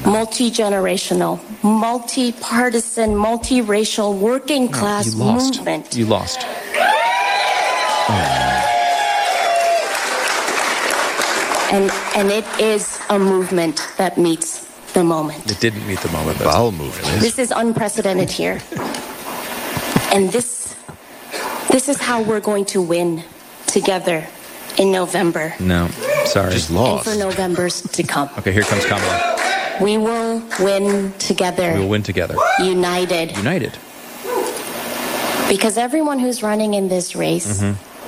multi-generational, multi-partisan, multi-racial, working class movement. You lost. And it is a movement that meets the moment. It didn't meet the moment. Bowel movement. This is unprecedented here. And this is how we're going to win together in November. No, sorry. Just lost. And for Novembers to come. Okay, here comes Kamala. We will win together. We will win together. United. United. Because everyone who's running in this race,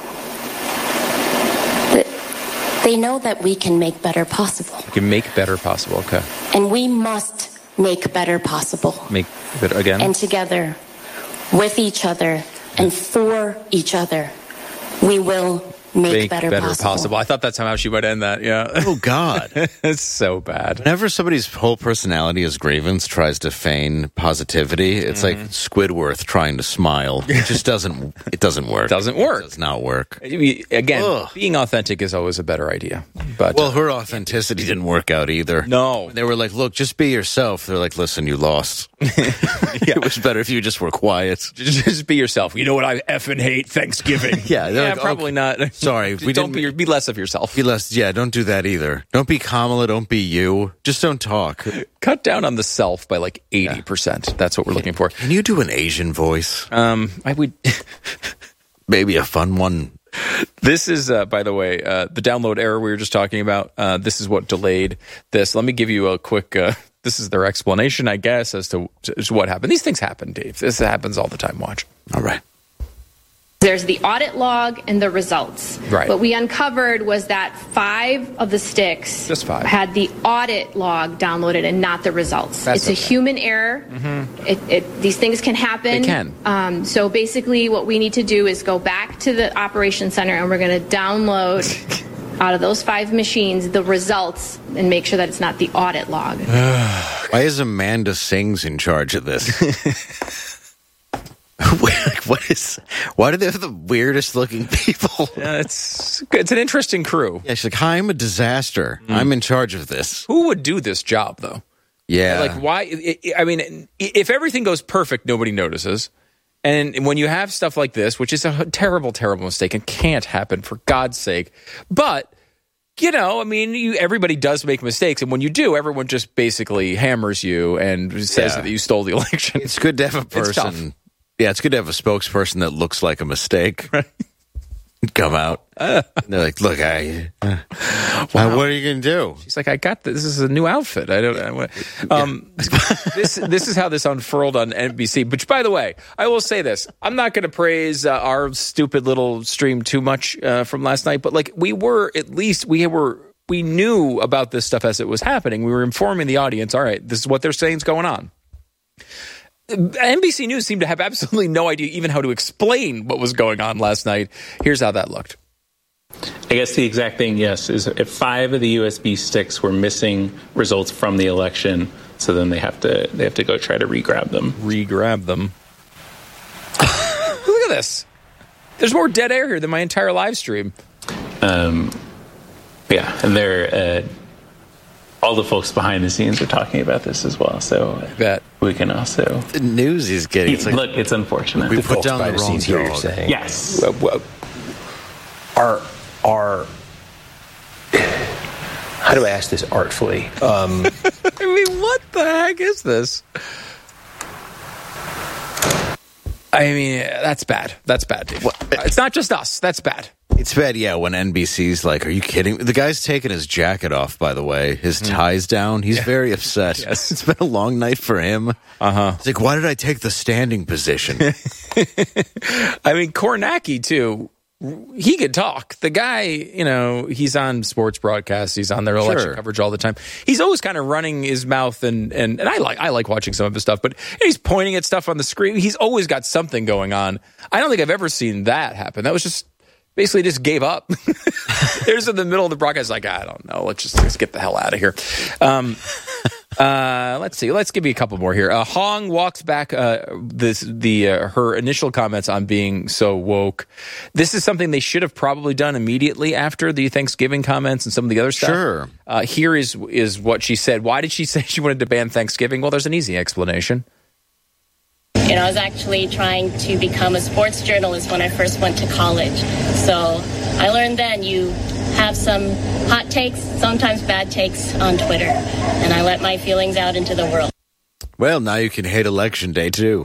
they know that we can make better possible. We can make better possible, okay. And we must make better possible. Make better, again? And together, with each other, and for each other, we will make better possible. I thought that's how she would end that, yeah. Oh, God. It's so bad. Whenever somebody's whole personality is grievance tries to feign positivity, it's like Squidward trying to smile. It just doesn't work. It doesn't work. It does not work. Again, being authentic is always a better idea. But well, her authenticity didn't work out either. No. They were like, look, just be yourself. They're like, listen, you lost. It was better if you just were quiet. Just be yourself. You know what I effing hate? Thanksgiving. Yeah, like, probably not. Sorry. Be less of yourself. Be less. Yeah, don't do that either. Don't be Kamala. Don't be you. Just don't talk. Cut down on the self by like 80%. Yeah. That's what we're looking for. Can you do an Asian voice? I would. Maybe a fun one. This is, by the way, the download error we were just talking about. This is what delayed this. Let me give you a quick. This is their explanation, I guess, as to what happened. These things happen, Dave. This happens all the time. Watch. All right. There's the audit log and the results. Right. What we uncovered was that 5 of the sticks Just 5. had the audit log downloaded and not the results. That's it's a human error. These things can happen. They can. So basically what we need to do is go back to the operations center and we're going to download out of those 5 machines the results and make sure that it's not the audit log. Why is Amanda Sings in charge of this? Why do they have the weirdest looking people? It's an interesting crew. Yeah, she's like, hi, I'm a disaster. I'm in charge of this. Who would do this job, though? Yeah. Like, why? I mean, if everything goes perfect, nobody notices. And when you have stuff like this, which is a terrible, terrible mistake and can't happen, for God's sake. But, you know, I mean, everybody does make mistakes. And when you do, everyone just basically hammers you and says that you stole the election. It's good to have a person. Yeah, it's good to have a spokesperson that looks like a mistake. Right. Come out. And they're like, look, what are you going to do? She's like, I got this. This is a new outfit. This is how this unfurled on NBC. Which, by the way, I will say this. I'm not going to praise our stupid little stream too much from last night, but like we knew about this stuff as it was happening. We were informing the audience, all right, this is what they're saying is going on. NBC News seemed to have absolutely no idea even how to explain what was going on last night. Here's how that looked. I guess the exact thing, yes, is if 5 of the USB sticks were missing results from the election, so then they have to go try to re-grab them. Re-grab them. Look at this. There's more dead air here than my entire live stream. Yeah, and they're all the folks behind the scenes are talking about this as well, so that we can also. The news is getting. It's like, look, it's unfortunate. We put down the wrong here. You're dog. saying, yes. Are how do I ask this artfully? I mean, what the heck is this? I mean, that's bad. That's bad, Dave. It's not just us. That's bad. It's bad, yeah, when NBC's like, are you kidding? The guy's taking his jacket off, by the way. His tie's down. He's very upset. Yes. It's been a long night for him. Uh-huh. It's like, why did I take the standing position? I mean, Kornacki, too. He could talk. The guy, you know, he's on sports broadcasts. He's on their election coverage all the time. He's always kind of running his mouth, and I like watching some of his stuff, but he's pointing at stuff on the screen. He's always got something going on. I don't think I've ever seen that happen. That was just basically just gave up. They're just in the middle of the broadcast, like, I don't know. Let's get the hell out of here. Let's see. Let's give you a couple more here. Hong walks back her initial comments on being so woke. This is something they should have probably done immediately after the Thanksgiving comments and some of the other stuff. Sure. Here is what she said. Why did she say she wanted to ban Thanksgiving? Well, there's an easy explanation. I was actually trying to become a sports journalist when I first went to college. So I learned then you have some hot takes, sometimes bad takes on Twitter. And I let my feelings out into the world. Well, now you can hate Election Day, too.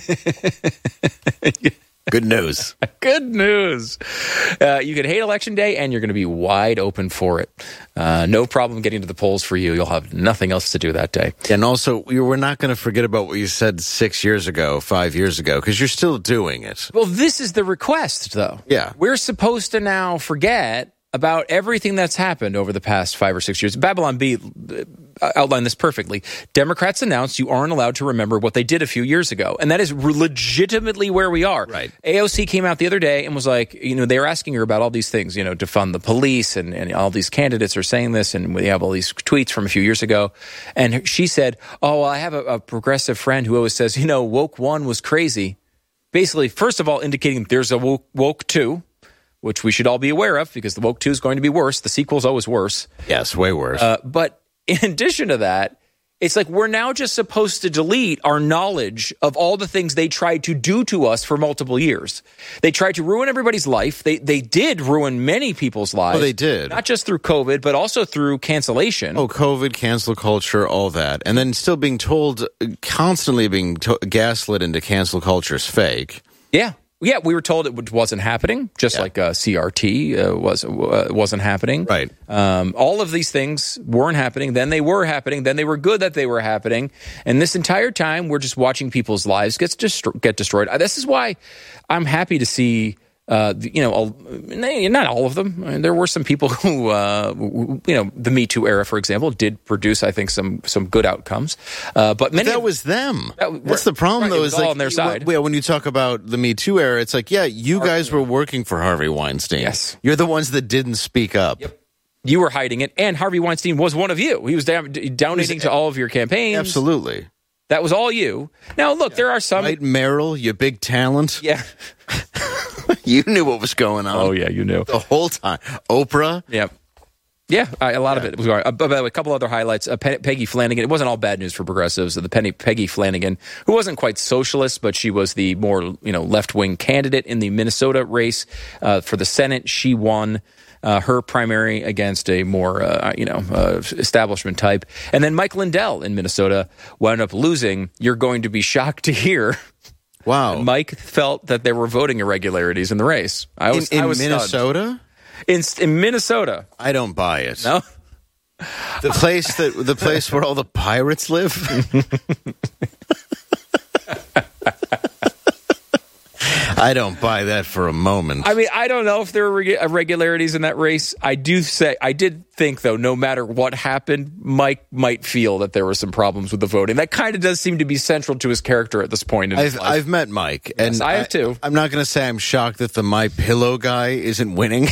Good news. Good news. You can hate Election Day, and you're going to be wide open for it. No problem getting to the polls for you. You'll have nothing else to do that day. And also, we're not going to forget about what you said 5 years ago, because you're still doing it. Well, this is the request, though. Yeah. We're supposed to now forget about everything that's happened over the past 5 or 6 years. Babylon Bee outlined this perfectly. Democrats announced you aren't allowed to remember what they did a few years ago. And that is legitimately where we are. Right. AOC came out the other day and was like, they were asking her about all these things, defund the police and all these candidates are saying this. And we have all these tweets from a few years ago. And she said, oh, well, I have a progressive friend who always says, woke one was crazy. Basically, first of all, indicating there's a woke two, which we should all be aware of because the woke 2 is going to be worse. The sequel's always worse. Yes, way worse. But in addition to that, it's like we're now just supposed to delete our knowledge of all the things they tried to do to us for multiple years. They tried to ruin everybody's life. They did ruin many people's lives. Oh, they did. Not just through COVID, but also through cancellation. Oh, COVID, cancel culture, all that. And then still being told, constantly being gaslit into cancel culture is fake. Yeah. Yeah, we were told it wasn't happening, just like CRT wasn't happening. Right. All of these things weren't happening. Then they were happening. Then they were good that they were happening. And this entire time, we're just watching people's lives get destroyed. This is why I'm happy to see. Not all of them. I mean, there were some people who, the Me Too era, for example, did produce, I think, some good outcomes. But many that was them. That's the problem, though. It was all on their side. When you talk about the Me Too era, it's like, you guys were working for Harvey Weinstein. Yes, you're the ones that didn't speak up. Yep. You were hiding it, and Harvey Weinstein was one of you. He was donating to all of your campaigns. Absolutely. That was all you. Now, look, there are some... Right, Meryl, you big talent. Yeah. You knew what was going on. Oh, yeah, you knew. The whole time. Oprah. Yeah. Yeah, a lot of it was going on. But a couple other highlights. Peggy Flanagan. It wasn't all bad news for progressives. Peggy Flanagan, who wasn't quite socialist, but she was the more left-wing candidate in the Minnesota race for the Senate. She won her primary against a more establishment type. And then Mike Lindell in Minnesota wound up losing. You're going to be shocked to hear. Wow. Mike felt that there were voting irregularities in the race. I was Minnesota? In Minnesota. I don't buy it. No? The place where all the pirates live? I don't buy that for a moment. I mean, I don't know if there were irregularities in that race. I did think, though, no matter what happened, Mike might feel that there were some problems with the voting. That kind of does seem to be central to his character at this point in his life. I've met Mike. Yes, and I have too. I'm not going to say I'm shocked that the My Pillow guy isn't winning.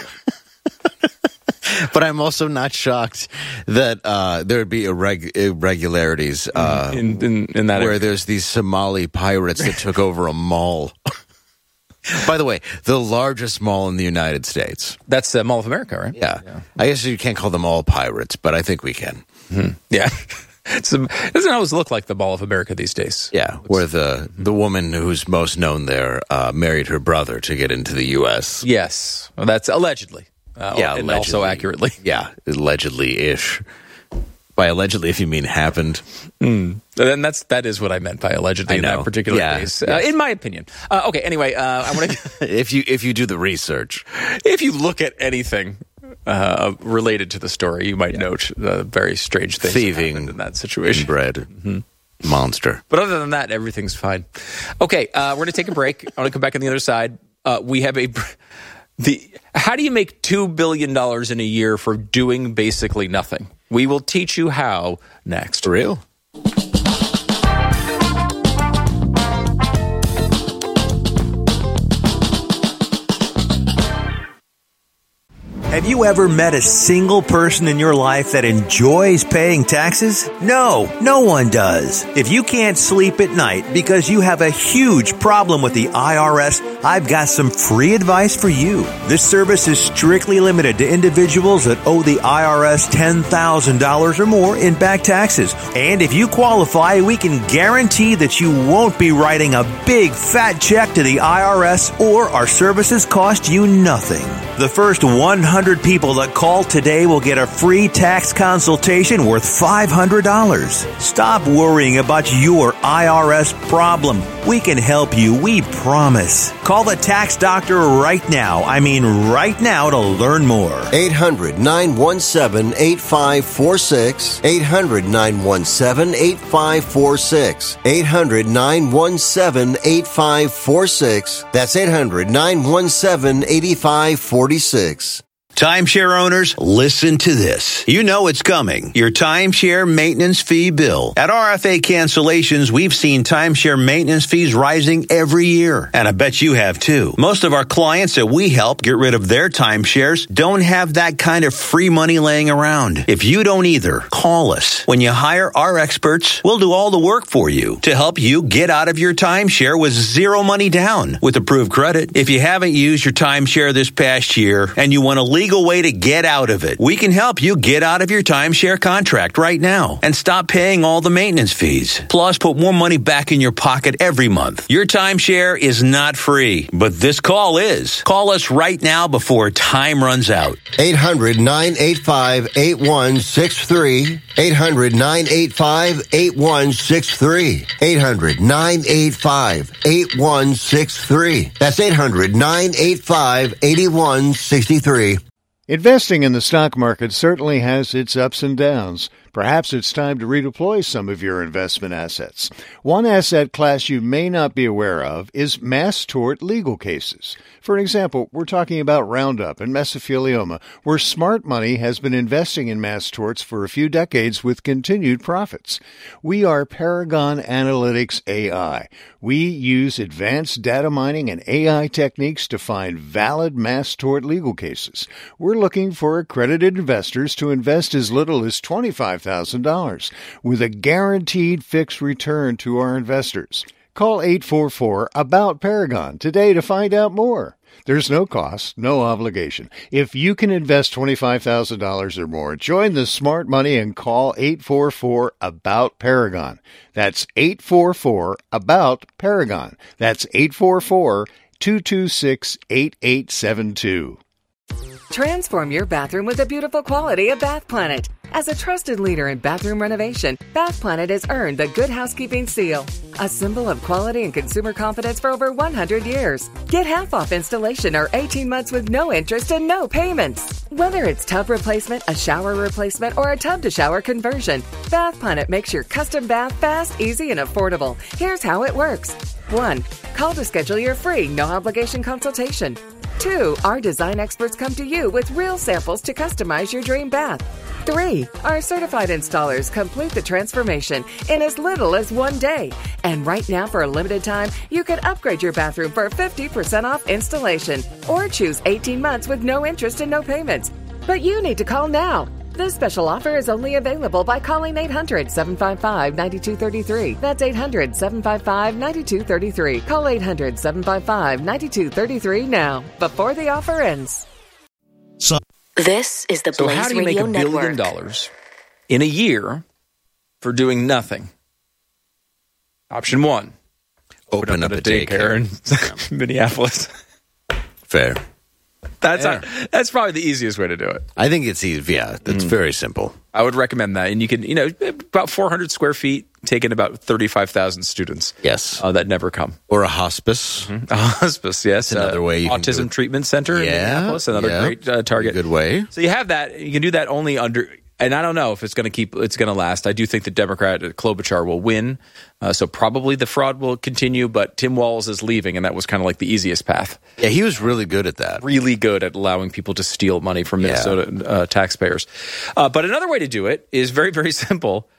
But I'm also not shocked that there would be irregularities in that where area. There's these Somali pirates that took over a mall. By the way, the largest mall in the United States. That's Mall of America, right? Yeah. I guess you can't call them all pirates, but I think we can. Mm-hmm. Yeah. It doesn't always look like the Mall of America these days. Yeah, where the woman who's most known there married her brother to get into the U.S. Yes. Well, that's allegedly. And allegedly. Also accurately. Yeah, allegedly-ish. By allegedly, if you mean happened. And that is what I meant by allegedly in that particular case, in my opinion. Okay, anyway, I want to... if you do the research. If you look at anything related to the story, you might note very strange things thieving happened in that situation. Bread. Mm-hmm. Monster. But other than that, everything's fine. Okay, we're going to take a break. I want to come back on the other side. We have how do you make $2 billion in a year for doing basically nothing? We will teach you how next. For real? Have you ever met a single person in your life that enjoys paying taxes? No, no one does. If you can't sleep at night because you have a huge problem with the IRS, I've got some free advice for you. This service is strictly limited to individuals that owe the IRS $10,000 or more in back taxes. And if you qualify, we can guarantee that you won't be writing a big fat check to the IRS, or our services cost you nothing. The first 100 people that call today will get a free tax consultation worth $500. Stop worrying about your IRS problem. We can help you, we promise. Call the tax doctor right now. I mean right now to learn more. 800-917-8546. 800-917-8546. 800-917-8546. That's 800-917-8546. Timeshare owners, listen to this. You know it's coming. Your timeshare maintenance fee bill. At RFA Cancellations, we've seen timeshare maintenance fees rising every year. And I bet you have too. Most of our clients that we help get rid of their timeshares don't have that kind of free money laying around. If you don't either, call us. When you hire our experts, we'll do all the work for you to help you get out of your timeshare with zero money down with approved credit. If you haven't used your timeshare this past year and you want to legal way to get out of it, we can help you get out of your timeshare contract right now and stop paying all the maintenance fees. Plus, put more money back in your pocket every month. Your timeshare is not free, but this call is. Call us right now before time runs out. 800-985-8163. 800-985-8163. 800-985-8163. That's 800-985-8163. Investing in the stock market certainly has its ups and downs. Perhaps it's time to redeploy some of your investment assets. One asset class you may not be aware of is mass tort legal cases. For example, we're talking about Roundup and mesothelioma, where smart money has been investing in mass torts for a few decades with continued profits. We are Paragon Analytics AI. We use advanced data mining and AI techniques to find valid mass tort legal cases. We're looking for accredited investors to invest as little as $25,000 with a guaranteed fixed return to our investors. Call 844-ABOUT-PARAGON today to find out more. There's no cost, no obligation. If you can invest $25,000 or more, join the smart money and call 844-ABOUT-PARAGON. That's 844-ABOUT-PARAGON. That's 844-226-8872. Transform your bathroom with the beautiful quality of Bath Planet. As a trusted leader in bathroom renovation, Bath Planet has earned the Good Housekeeping seal, a symbol of quality and consumer confidence for over 100 years. Get half off installation or 18 months with no interest and no payments. Whether it's tub replacement, a shower replacement, or a tub-to-shower conversion, Bath Planet makes your custom bath fast, easy, and affordable. Here's how it works. 1. Call to schedule your free, no-obligation consultation. 2. Our design experts come to you with real samples to customize your dream bath. 3. Our certified installers complete the transformation in as little as 1 day. And right now, for a limited time, you can upgrade your bathroom for 50% off installation or choose 18 months with no interest and no payments. But you need to call now. This special offer is only available by calling 800-755-9233. That's 800-755-9233. Call 800-755-9233 now, before the offer ends. This is the Blaze Radio Network. So how do you make $1 billion in a year for doing nothing? Option 1. Open up a daycare in Minneapolis. Fair. That's probably the easiest way to do it. I think it's easy. Yeah, that's very simple. I would recommend that. And you can, about 400 square feet, taking about 35,000 students. Yes. That never come. Or a hospice. Mm-hmm. A hospice, yes. That's another way you can do Autism it. Treatment Center in Minneapolis, another great target. Good way. So you have that. You can do that only under, and I don't know if it's going to last. I do think the Democrat Klobuchar will win. So probably the fraud will continue, but Tim Walz is leaving, and that was kind of like the easiest path. Yeah, he was really good at that. Really good at allowing people to steal money from Minnesota taxpayers. But another way to do it is very, very simple.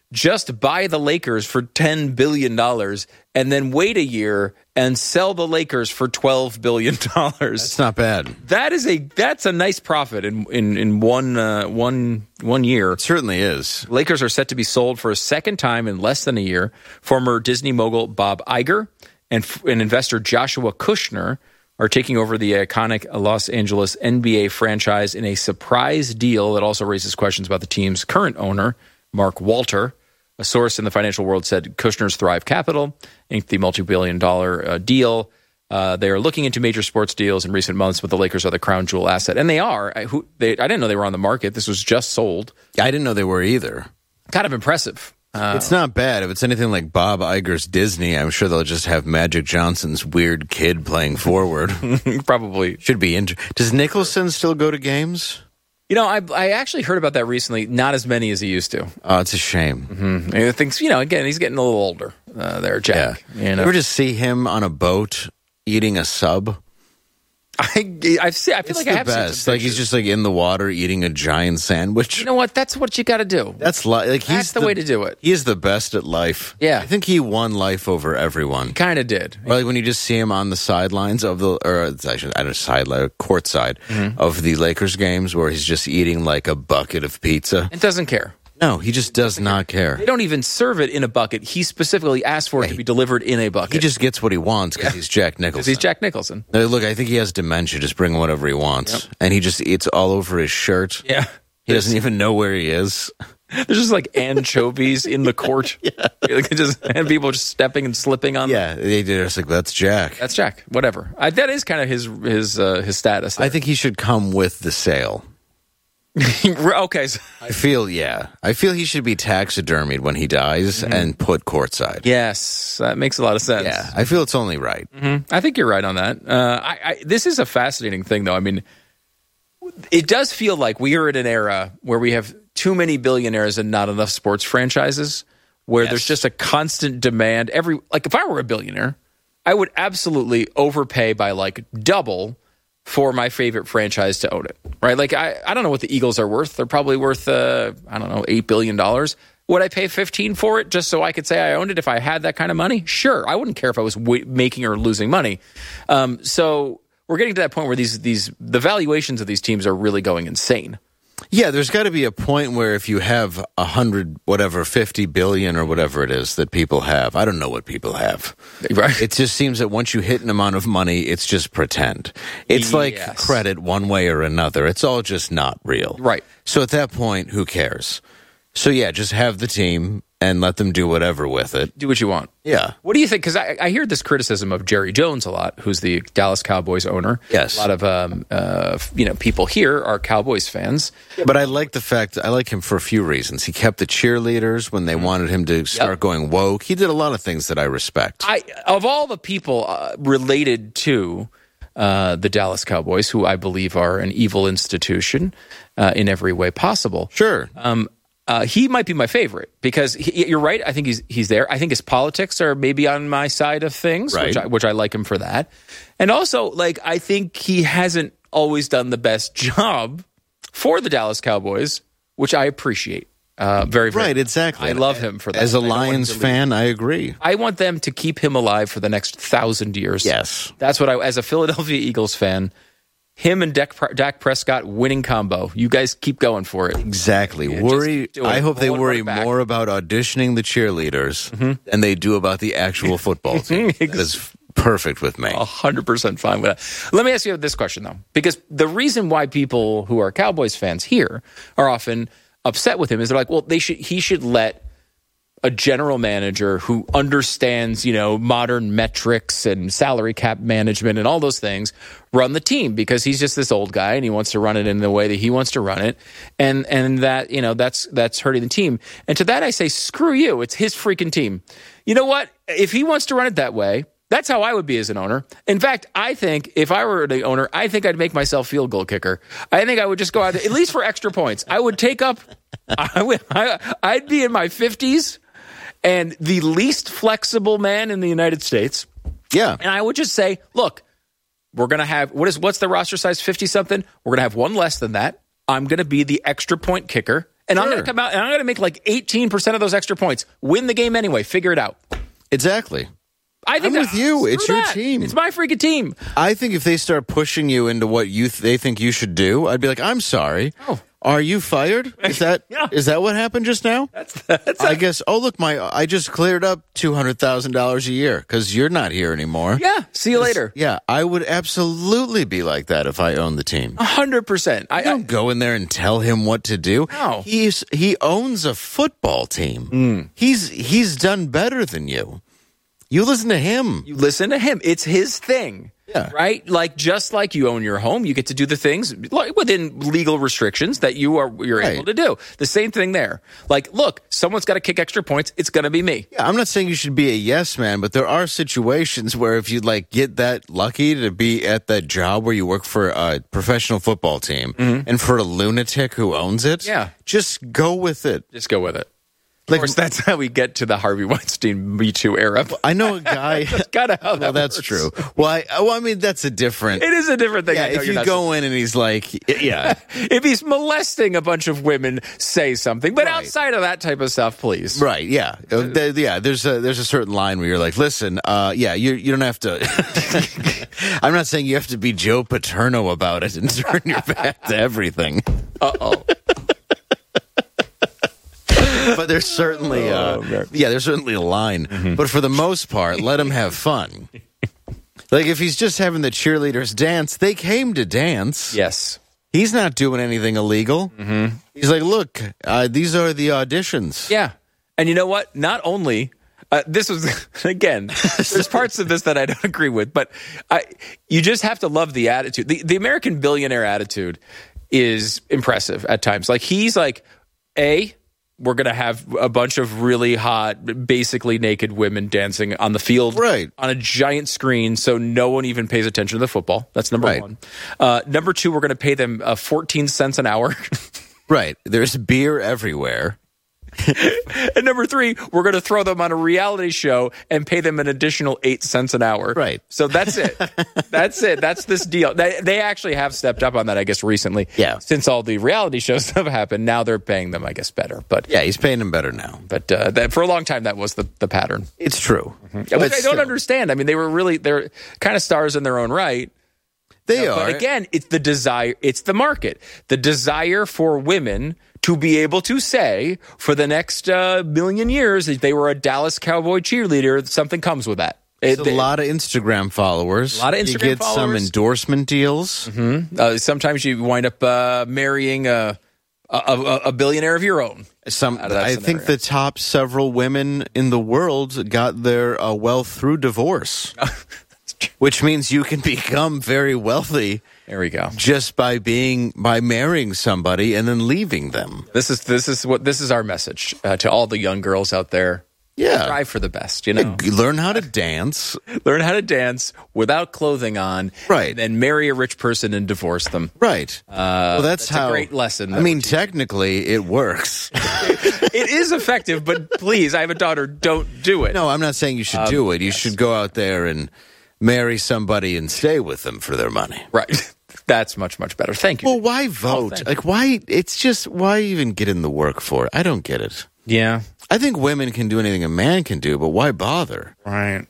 just buy the Lakers for $10 billion and then wait a year and sell the Lakers for $12 billion. That's not bad. That's a nice profit in one year. It certainly is. Lakers are set to be sold for a second time in less than a year. Former Disney mogul Bob Iger and investor Joshua Kushner are taking over the iconic Los Angeles NBA franchise in a surprise deal that also raises questions about the team's current owner, Mark Walter. A source in the financial world said Kushner's Thrive Capital inked the multi-billion-dollar deal. They are looking into major sports deals in recent months, but the Lakers are the crown jewel asset. And they are. I didn't know they were on the market. This was just sold. I didn't know they were either. Kind of impressive. It's not bad. If it's anything like Bob Iger's Disney, I'm sure they'll just have Magic Johnson's weird kid playing forward. Probably. Should be. Does Nicholson still go to games? I actually heard about that recently. Not as many as he used to. Oh, it's a shame. Mm-hmm. I think, again, he's getting a little older there, Jack. Yeah. You ever just see him on a boat eating a sub? I feel like I have seen some pictures. Like he's just like in the water eating a giant sandwich. You know what? That's what you got to do. That's he's the way to do it. He is the best at life. Yeah, I think he won life over everyone. Kind of did. Or like when you just see him on the sidelines of courtside of the Lakers games, where he's just eating like a bucket of pizza. It doesn't care. No, he just does not care. They don't even serve it in a bucket. He specifically asked for it to be delivered in a bucket. He just gets what he wants because he's Jack Nicholson. Because he's Jack Nicholson. Look, I think he has dementia. Just bring whatever he wants. Yep. And he just eats all over his shirt. Yeah. He doesn't even know where he is. There's just like anchovies in the court. And people just stepping and slipping on them. Yeah, they did. It's like, that's Jack. That's Jack. Whatever. That is kind of his status there. I think he should come with the sale. Okay. I feel he should be taxidermied when he dies and put courtside. Yes, that makes a lot of sense. Yeah, I feel it's only right. Mm-hmm. I think you're right on that. This is a fascinating thing, though. I mean, it does feel like we are in an era where we have too many billionaires and not enough sports franchises, where there's just a constant demand. If I were a billionaire, I would absolutely overpay by like double for my favorite franchise to own it, right? Like, I don't know what the Eagles are worth. They're probably worth, $8 billion. Would I pay $15 for it just so I could say I owned it if I had that kind of money? Sure. I wouldn't care if I was making or losing money. So we're getting to that point where the valuations of these teams are really going insane. Yeah, there's got to be a point where if you have 50 billion or whatever it is that people have, I don't know what people have. Right. It just seems that once you hit an amount of money, it's just pretend. It's like credit one way or another. It's all just not real. Right. So at that point, who cares? So yeah, just have the team and let them do whatever with it. Do what you want. Yeah. What do you think? Because I hear this criticism of Jerry Jones a lot, who's the Dallas Cowboys owner. Yes. A lot of people here are Cowboys fans. But I like him for a few reasons. He kept the cheerleaders when they wanted him to start going woke. He did a lot of things that I respect. Of all the people related to the Dallas Cowboys, who I believe are an evil institution in every way possible. Sure. He might be my favorite because you're right. I think he's there. I think his politics are maybe on my side of things, right. which I like him for that. And also, I think he hasn't always done the best job for the Dallas Cowboys, which I appreciate very, very. Right, exactly. I love him for that. As a Lions fan, I agree. I want them to keep him alive for the next 1,000 years. Yes. That's what as a Philadelphia Eagles fan, him and Dak Prescott winning combo. You guys keep going for it. Exactly. Yeah, I hope they worry more about auditioning the cheerleaders than they do about the actual football team. That is perfect with me. 100% fine with that. Let me ask you this question, though. Because the reason why people who are Cowboys fans here are often upset with him is they're like, well, he should let a general manager who understands, modern metrics and salary cap management and all those things run the team because he's just this old guy and he wants to run it in the way that he wants to run it. And that, that's hurting the team. And to that I say, screw you. It's his freaking team. You know what? If he wants to run it that way, that's how I would be as an owner. In fact, I think if I were the owner, I think I'd make myself field goal kicker. I think I would just go out there, at least for extra points. I would take up, I'd be in my 50s. And the least flexible man in the United States. Yeah. And I would just say, look, we're going to have, what's the roster size, 50-something? We're going to have one less than that. I'm going to be the extra point kicker, And I'm going to come out and I'm going to make like 18% of those extra points. Win the game anyway. Figure it out. Exactly. I think I'm with you. It's your that. team. It's my freaking team. I think if they start pushing you into what they think you should do, I'd be like, I'm sorry. Oh. Are you fired? Is that is that what happened just now? That's I guess. Oh, look, I just cleared up $200,000 a year because you're not here anymore. Yeah. See you later. Yeah, I would absolutely be like that if I owned the team. 100%. I don't go in there and tell him what to do. No. He owns a football team. He's done better than you. You listen to him. You listen to him. It's his thing. Yeah. Right? Like, just like you own your home, you get to do the things like within legal restrictions that you're able to do. The same thing there. Like, look, someone's got to kick extra points. It's going to be me. Yeah, I'm not saying you should be a yes man, but there are situations where if you like get that lucky to be at that job where you work for a professional football team and for a lunatic who owns it, just go with it. Just go with it. Of course, that's how we get to the Harvey Weinstein Me Too era. I know a guy. That's kind of how that that's works. True. Well, I mean, that's a different. It is a different thing. Yeah, if you go in and he's like, if he's molesting a bunch of women, say something. But outside of that type of stuff, please. Right? Yeah. There's a certain line where you're like, listen, you don't have to. I'm not saying you have to be Joe Paterno about it and turn your back to everything. Uh-oh. But there's certainly, there's certainly a line. Mm-hmm. But for the most part, let him have fun. Like if he's just having the cheerleaders dance, they came to dance. Yes. He's not doing anything illegal. Mm-hmm. He's like, look, these are the auditions. Yeah. And you know what? Not only, this was, again, there's parts of this that I don't agree with, but you just have to love the attitude. The American billionaire attitude is impressive at times. Like he's like, we're going to have a bunch of really hot, basically naked women dancing on the field on a giant screen so no one even pays attention to the football. That's number one. Number two, we're going to pay them 14 cents an hour. Right. There's beer everywhere. And number three, we're going to throw them on a reality show and pay them an additional 8 cents an hour. Right. So that's it. That's it. That's this deal. They actually have stepped up on that, I guess, recently. Yeah. Since all the reality shows have happened, now they're paying them, I guess, better. But yeah, he's paying them better now. But for a long time, that was the pattern. It's true. Mm-hmm. Which I don't understand. I mean, they're kind of stars in their own right. They are. But again, it's the desire. It's the market. The desire for women to be able to say for the next million years, if they were a Dallas Cowboy cheerleader, something comes with that. A lot of Instagram followers. A lot of Instagram followers. You get some endorsement deals. Mm-hmm. Sometimes you wind up marrying a billionaire of your own. I think the top several women in the world got their wealth through divorce. Which means you can become very wealthy. There we go. Just by marrying somebody and then leaving them. This is our message to all the young girls out there. Yeah, strive for the best. You know, learn how to dance. Learn how to dance without clothing on. Right, and then marry a rich person and divorce them. Right. Well, that's a great lesson. I mean, technically, it works. It is effective, but please, I have a daughter. Don't do it. No, I'm not saying you should do it. You should go out there and marry somebody and stay with them for their money. Right. That's much, much better. Thank you. Well, why vote? Why? It's just, why even get in the work for it? I don't get it. Yeah. I think women can do anything a man can do, but why bother? Right.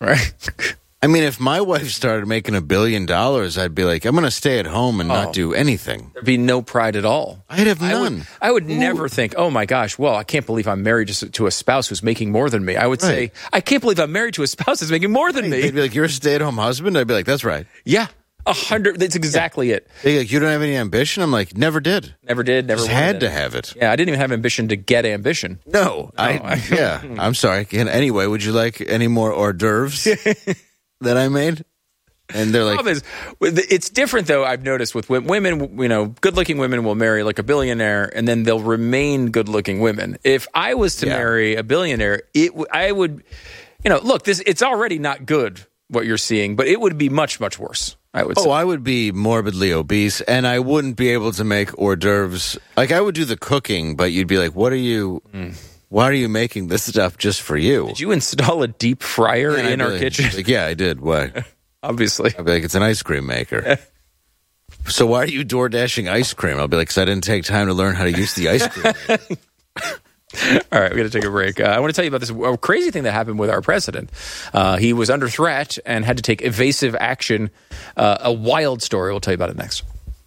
I mean, if my wife started making $1 billion, I'd be like, I'm going to stay at home and not do anything. There'd be no pride at all. I'd have none. I would never think, oh my gosh, well, I can't believe I'm married to a spouse who's making more than me. I would say, I can't believe I'm married to a spouse that's making more than me. They'd be like, you're a stay-at-home husband? I'd be like, that's right. Yeah. 100. That's exactly it. They're like, you don't have any ambition? I'm like, never did. Never Just had to have it. Yeah, I didn't even have ambition to get ambition. No. I'm sorry. Anyway, would you like any more hors d'oeuvres that I made? And they're like, the problem is, it's different though. I've noticed with women, you know, good-looking women will marry like a billionaire, and then they'll remain good-looking women. If I was to marry a billionaire, I would, you know, look, it's already not good what you're seeing, but it would be much, much worse. I would say. I would be morbidly obese, and I wouldn't be able to make hors d'oeuvres. Like, I would do the cooking, but you'd be like, why are you making this stuff just for you? Did you install a deep fryer in our kitchen? Like, yeah, I did. Why? Obviously. I'd be like, it's an ice cream maker. So why are you door dashing ice cream? I'll be like, because I didn't take time to learn how to use the ice cream. All right, we're going to take a break. I want to tell you about this crazy thing that happened with our president. He was under threat and had to take evasive action. A wild story. We'll tell you about it next.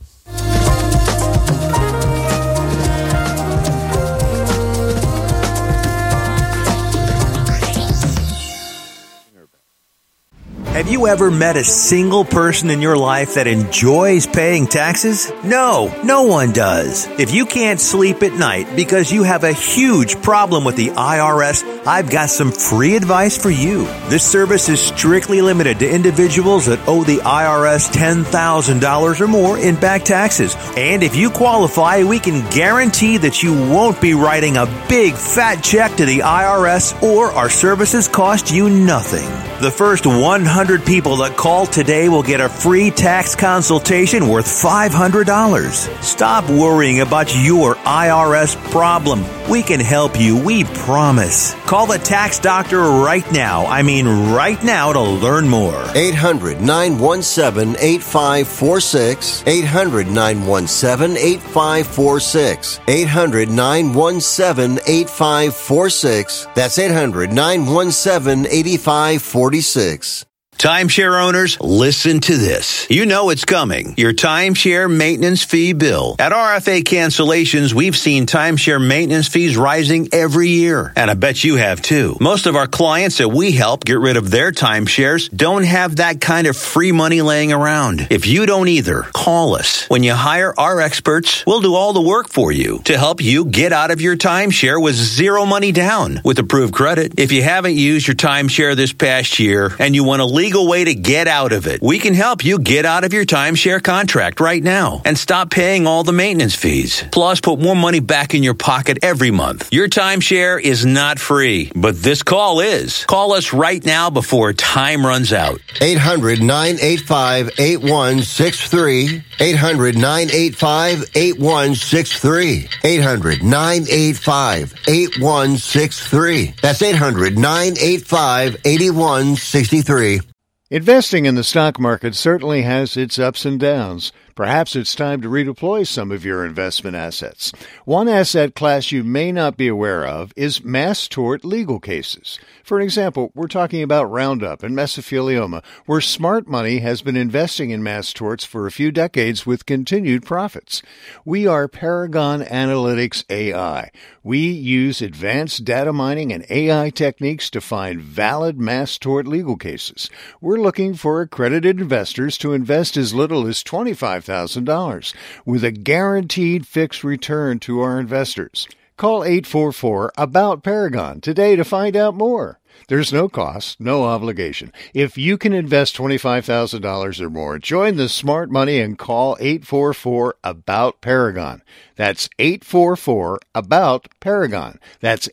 Have you ever met a single person in your life that enjoys paying taxes? No, no one does. If you can't sleep at night because you have a huge problem with the IRS, I've got some free advice for you. This service is strictly limited to individuals that owe the IRS $10,000 or more in back taxes. And if you qualify, we can guarantee that you won't be writing a big fat check to the IRS, or our services cost you nothing. The first 100 people that call today will get a free tax consultation worth $500. Stop worrying about your IRS problem. We can help you, we promise. Call the tax doctor right now. I mean right now, to learn more. 800-917-8546. 800-917-8546. 800-917-8546. That's 800-917-8546. Timeshare owners, listen to this. You know it's coming. Your timeshare maintenance fee bill. At RFA Cancellations, we've seen timeshare maintenance fees rising every year. And I bet you have too. Most of our clients that we help get rid of their timeshares don't have that kind of free money laying around. If you don't either, call us. When you hire our experts, we'll do all the work for you to help you get out of your timeshare with zero money down with approved credit. If you haven't used your timeshare this past year and you want to legal way to get out of it, we can help you get out of your timeshare contract right now and stop paying all the maintenance fees. Plus, put more money back in your pocket every month. Your timeshare is not free, but this call is. Call us right now before time runs out. 800-985-8163. 800-985-8163. 800-985-8163. That's 800-985-8163. Investing in the stock market certainly has its ups and downs. Perhaps it's time to redeploy some of your investment assets. One asset class you may not be aware of is mass tort legal cases. For example, we're talking about Roundup and mesothelioma, where smart money has been investing in mass torts for a few decades with continued profits. We are Paragon Analytics AI. We use advanced data mining and AI techniques to find valid mass tort legal cases. We're looking for accredited investors to invest as little as $25,000 with a guaranteed fixed return to our investors. Call 844-ABOUT-PARAGON today to find out more. There's no cost, no obligation. If you can invest $25,000 or more, join the smart money and call 844-ABOUT-PARAGON. That's 844-ABOUT-PARAGON. That's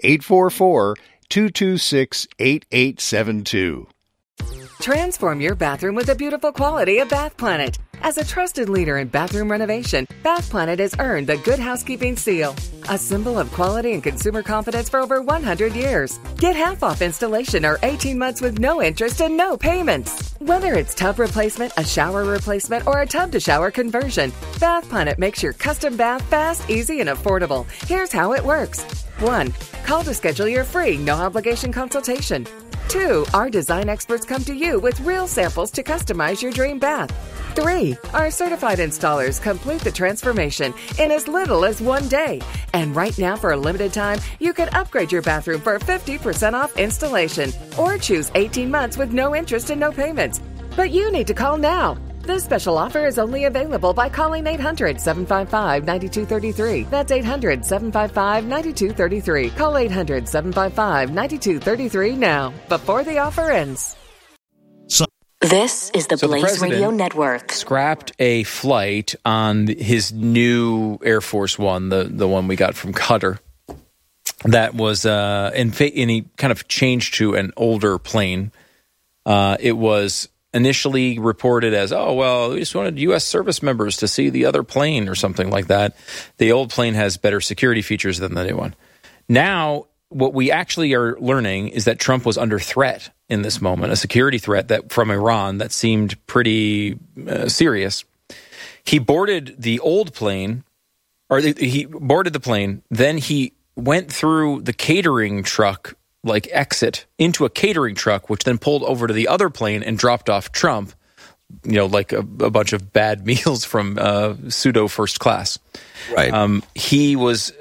844-226-8872. Transform your bathroom with the beautiful quality of Bath Planet. As a trusted leader in bathroom renovation, Bath Planet has earned the Good Housekeeping seal, a symbol of quality and consumer confidence for over 100 years. Get half off installation or 18 months with no interest and no payments. Whether it's tub replacement, a shower replacement, or a tub-to-shower conversion, Bath Planet makes your custom bath fast, easy, and affordable. Here's how it works. 1. Call to schedule your free, no-obligation consultation. 2. Our design experts come to you with real samples to customize your dream bath. 3. Our certified installers complete the transformation in as little as 1 day. And right now, for a limited time, you can upgrade your bathroom for 50% off installation or choose 18 months with no interest and no payments. But you need to call now. This special offer is only available by calling 800-755-9233. That's 800-755-9233. Call 800-755-9233 now, before the offer ends. This is the Blaze Radio Network. Scrapped a flight on his new Air Force One, the one we got from Qatar. That was, and he kind of changed to an older plane. It was initially reported as, oh, well, we just wanted U.S. service members to see the other plane or something like that. The old plane has better security features than the new one. Now, what we actually are learning is that Trump was under threat in this moment, a security threat that from Iran that seemed pretty serious. He boarded the old plane, he boarded the plane, then he went through the catering truck, like exit, into a catering truck, which then pulled over to the other plane and dropped off Trump, like a bunch of bad meals from pseudo first class. Right. He was...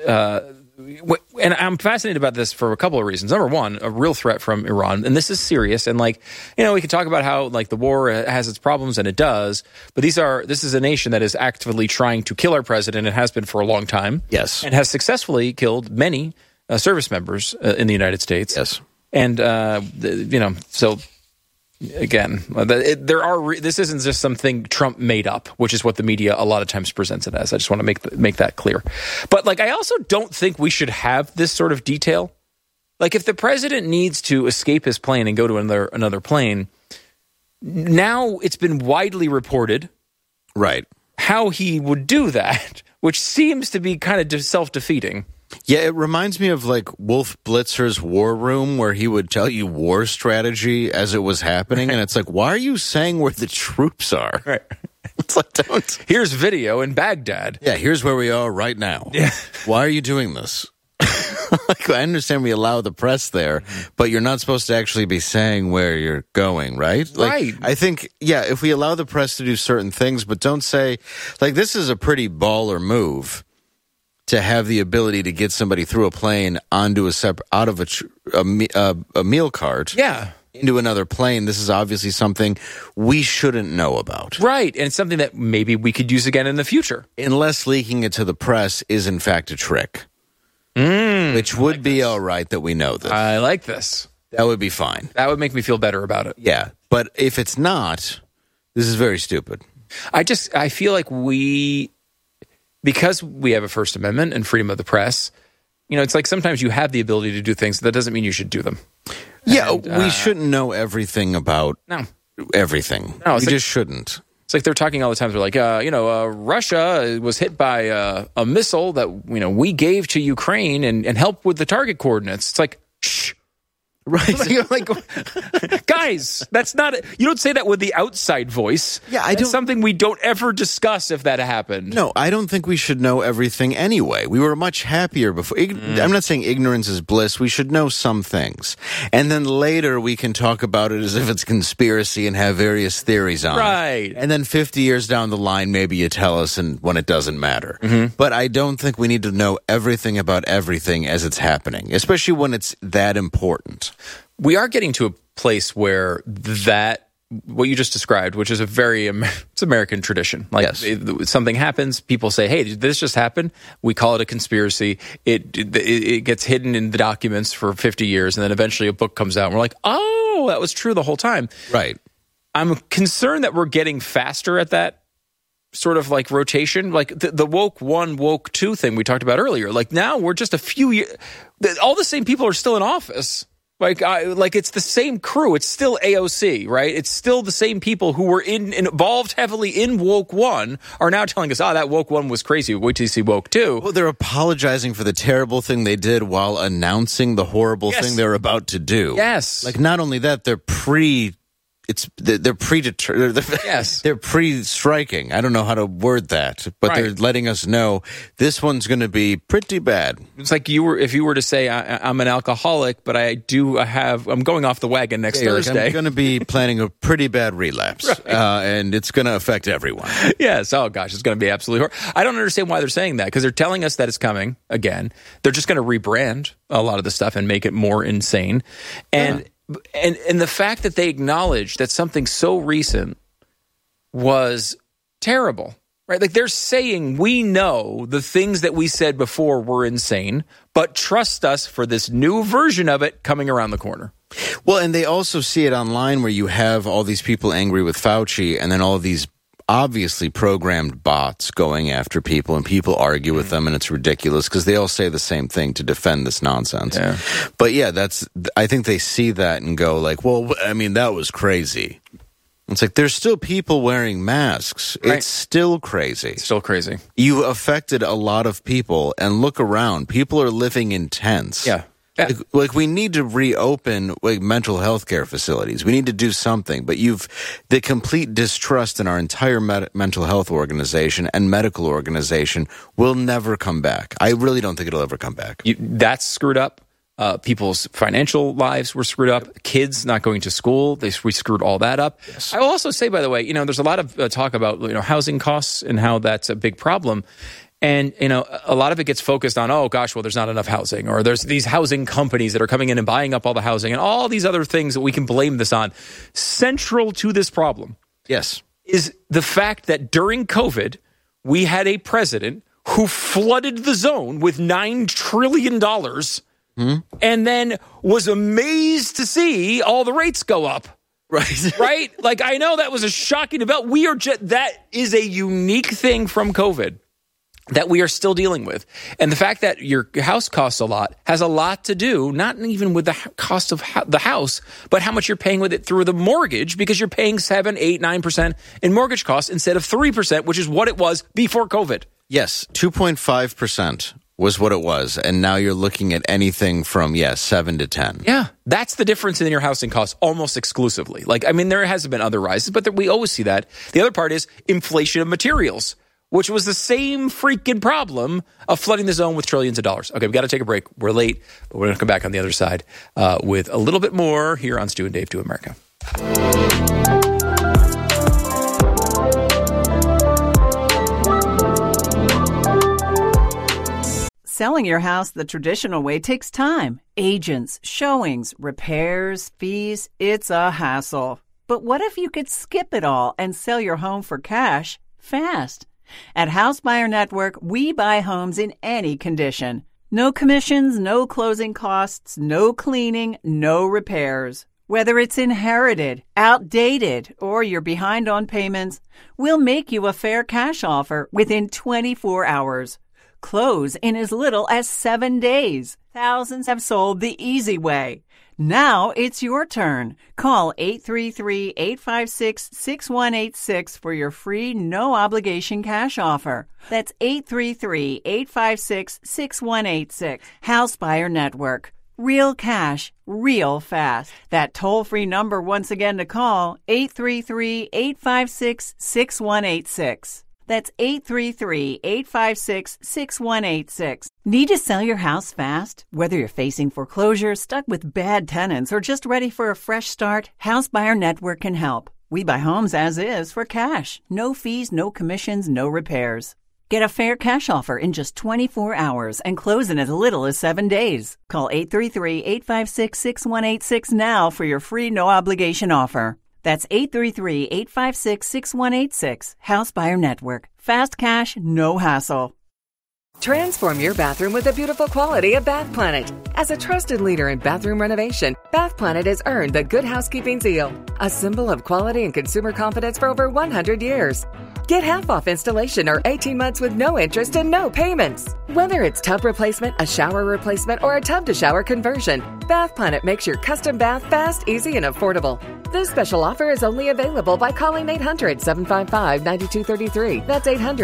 and I'm fascinated about this for a couple of reasons. Number one, a real threat from Iran, and this is serious. And we can talk about how the war has its problems, and it does. But this is a nation that is actively trying to kill our president. It has been for a long time. Yes, and has successfully killed many service members in the United States. Yes, and so. Again, this isn't just something Trump made up, which is what the media a lot of times presents it as. I just want to make that clear. But I also don't think we should have this sort of detail. If the president needs to escape his plane and go to another plane, now it's been widely reported, right, how he would do that, which seems to be kind of self-defeating. Yeah, it reminds me of Wolf Blitzer's War Room, where he would tell you war strategy as it was happening, and it's why are you saying where the troops are? Right. It's don't. Here's video in Baghdad. Yeah, here's where we are right now. Yeah. Why are you doing this? I understand we allow the press there, but you're not supposed to actually be saying where you're going, right? Right. I think, if we allow the press to do certain things, but don't say, this is a pretty baller move to have the ability to get somebody through a plane onto out of a meal cart, into another plane. This is obviously something we shouldn't know about, right? And it's something that maybe we could use again in the future, unless leaking it to the press is in fact a trick, which would be all right that we know this. I like this. That would be fine. That would make me feel better about it. Yeah, but if it's not, this is very stupid. I feel like because we have a First Amendment and freedom of the press, it's sometimes you have the ability to do things. That doesn't mean you should do them. Yeah, we shouldn't know everything about everything. No, we just shouldn't. It's they're talking all the time. They're like, Russia was hit by a missile that, we gave to Ukraine and helped with the target coordinates. It's shh. Right. Guys, that's not you don't say that with the outside voice. Yeah, That's something we don't ever discuss if that happened. No, I don't think we should know everything anyway. We were much happier before. I'm not saying ignorance is bliss. We should know some things. And then later we can talk about it as if it's conspiracy and have various theories on it. Right. And then 50 years down the line, maybe you tell us when it doesn't matter. Mm-hmm. But I don't think we need to know everything about everything as it's happening, especially when it's that important. We are getting to a place where what you just described, which is it's American tradition. Yes. Something happens, people say, hey, did this just happen? We call it a conspiracy. It gets hidden in the documents for 50 years, and then eventually a book comes out, and we're like, oh, that was true the whole time. Right. I'm concerned that we're getting faster at that sort of rotation. The woke 1, woke 2 thing we talked about earlier. Now we're just a few years, all the same people are still in office. It's the same crew. It's still AOC, right? It's still the same people who were involved heavily in woke 1 are now telling us, that woke 1 was crazy. Wait till you see woke 2. Well, they're apologizing for the terrible thing they did while announcing the horrible thing they're about to do. Yes. Not only that, they're predetermined. Yes. They're pre-striking. I don't know how to word that, but they're letting us know this one's going to be pretty bad. It's if you were to say I'm an alcoholic, but I'm going off the wagon next Thursday. I'm going to be planning a pretty bad relapse, and it's going to affect everyone. Yes. Oh gosh, it's going to be absolutely horrible. I don't understand why they're saying that, because they're telling us that it's coming again. They're just going to rebrand a lot of the stuff and make it more insane, and the fact that they acknowledge that something so recent was terrible, right? They're saying, we know the things that we said before were insane, but trust us for this new version of it coming around the corner. Well, and they also see it online where you have all these people angry with Fauci, and then all of these obviously programmed bots going after people, and people argue with them, and it's ridiculous because they all say the same thing to defend this nonsense. Yeah. But I think they see that and go well, I mean, that was crazy. It's there's still people wearing masks. Right. It's still crazy. It's still crazy. You affected a lot of people, and look around. People are living in tents. Yeah. Like we need to reopen mental health care facilities. We need to do something. But the complete distrust in our entire mental health organization and medical organization will never come back. I really don't think it'll ever come back. That's screwed up. People's financial lives were screwed up. Kids not going to school, we screwed all that up. Yes. I will also say, by the way, there's a lot of talk about housing costs and how that's a big problem. And, a lot of it gets focused on, oh, gosh, well, there's not enough housing, or there's these housing companies that are coming in and buying up all the housing, and all these other things that we can blame this on. Central to this problem, yes, is the fact that during COVID, we had a president who flooded the zone with $9 trillion and then was amazed to see all the rates go up. Right? Like, I know that was a shocking development. That is a unique thing from COVID that we are still dealing with. And the fact that your house costs a lot has a lot to do, not even with the cost of the house, but how much you're paying with it through the mortgage, because you're paying 7, 8, 9% in mortgage costs instead of 3%, which is what it was before COVID. Yes, 2.5% was what it was. And now you're looking at anything from, 7 to 10. Yeah, that's the difference in your housing costs almost exclusively. There hasn't been other rises, but we always see that. The other part is inflation of materials, which was the same freaking problem of flooding the zone with trillions of dollars. Okay, we got to take a break. We're late, but we're going to come back on the other side with a little bit more here on Stu and Dave Do America. Selling your house the traditional way takes time. Agents, showings, repairs, fees. It's a hassle. But what if you could skip it all and sell your home for cash fast? At House Buyer Network, we buy homes in any condition. No commissions, no closing costs, no cleaning, no repairs. Whether it's inherited, outdated, or you're behind on payments, we'll make you a fair cash offer within 24 hours. Close in as little as 7 days. Thousands have sold the easy way. Now it's your turn. Call 833-856-6186 for your free, no-obligation cash offer. That's 833-856-6186. House Buyer Network. Real cash, real fast. That toll-free number once again to call, 833-856-6186. That's 833-856-6186. Need to sell your house fast? Whether you're facing foreclosure, stuck with bad tenants, or just ready for a fresh start, House Buyer Network can help. We buy homes as is for cash. No fees, no commissions, no repairs. Get a fair cash offer in just 24 hours and close in as little as 7 days. Call 833-856-6186 now for your free no-obligation offer. That's 833-856-6186. House Buyer Network. Fast cash, no hassle. Transform your bathroom with the beautiful quality of Bath Planet. As a trusted leader in bathroom renovation, Bath Planet has earned the Good Housekeeping seal, a symbol of quality and consumer confidence for over 100 years. Get half off installation or 18 months with no interest and no payments. Whether it's tub replacement, a shower replacement, or a tub-to-shower conversion, Bath Planet makes your custom bath fast, easy, and affordable. This special offer is only available by calling 800-755-9233. That's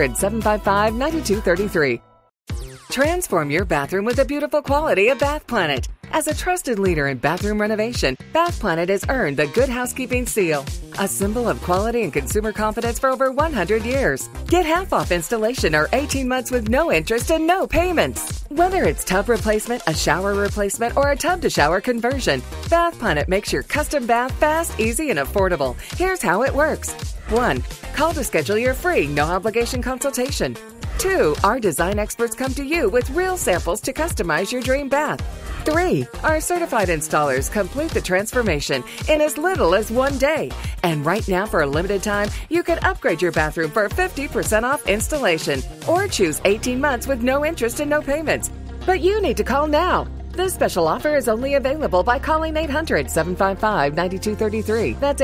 800-755-9233. Transform your bathroom with the beautiful quality of Bath Planet. As a trusted leader in bathroom renovation, Bath Planet has earned the Good Housekeeping seal, a symbol of quality and consumer confidence for over 100 years. Get half off installation or 18 months with no interest and no payments. Whether it's tub replacement, a shower replacement, or a tub-to-shower conversion, Bath Planet makes your custom bath fast, easy, and affordable. Here's how it works. 1. Call to schedule your free, no-obligation consultation. 2. Our design experts come to you with real samples to customize your dream bath. 3. Our certified installers complete the transformation in as little as 1 day. And right now, for a limited time, you can upgrade your bathroom for 50% off installation or choose 18 months with no interest and no payments. But you need to call now. This special offer is only available by calling 800-755-9233. That's